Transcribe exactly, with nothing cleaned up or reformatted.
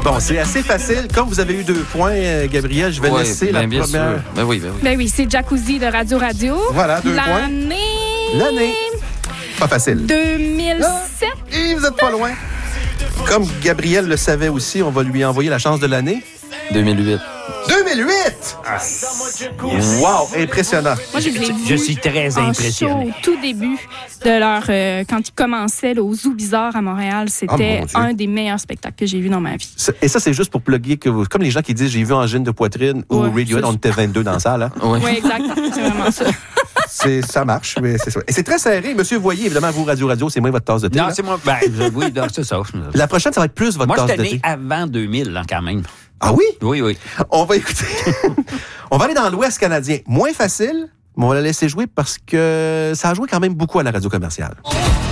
Bon, c'est assez facile. Comme vous avez eu deux points, euh, Gabriel, je vais ouais, laisser ben, la bien première. Sûr. Ben oui, ben oui. Ben oui, c'est Jacuzzi de Radio Radio. Voilà, deux points. L'année... L'année. Pas facile. deux mille sept. Ah, et vous êtes pas loin. Comme Gabriel le savait aussi, on va lui envoyer la chance de l'année. deux mille huit. deux mille huit! Ah, wow, impressionnant. Moi, je les ai Je vus suis très en impressionné. show, au tout début de leur... euh, quand ils commençaient là, au Zoo Bizarre à Montréal, c'était Oh, mon Dieu. un des meilleurs spectacles que j'ai vu dans ma vie. Et ça, c'est juste pour plugger que vous... Comme les gens qui disent « j'ai vu Angine de poitrine » ou Ouais, Radiohead, ça, on était vingt-deux dans la salle. Hein? Oui, Oui, exact. C'est vraiment ça. C'est, ça marche, mais c'est ça. Et c'est très serré. Monsieur Voyer, évidemment, vous, Radio Radio, c'est moins votre tasse de thé. Non, là. c'est moi. Ben, je- oui, non, c'est ça. La prochaine, ça va être plus votre Moi, tasse j'étais de thé. né avant deux mille, là, quand même. Ah oui? Oui, oui. On va écouter. On va aller dans l'Ouest canadien. Moins facile, mais on va la laisser jouer parce que ça a joué quand même beaucoup à la radio commerciale.